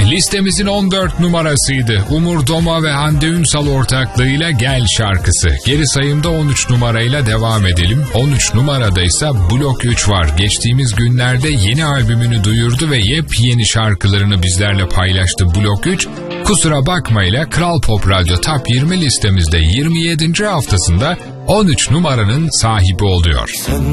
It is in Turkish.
Listemizin 14 numarasıydı. Umur Doma ve Hande Ünsal ortaklığıyla Gel şarkısı. Geri sayımda 13 numarayla devam edelim. 13 numarada ise Blok 3 var. Geçtiğimiz günlerde yeni albümünü duyurdu ve yepyeni şarkılarını bizlerle paylaştı Blok 3. Kusura bakmayla Kral Pop Radyo Top 20 listemizde 27. haftasında 13 numaranın sahibi oluyor.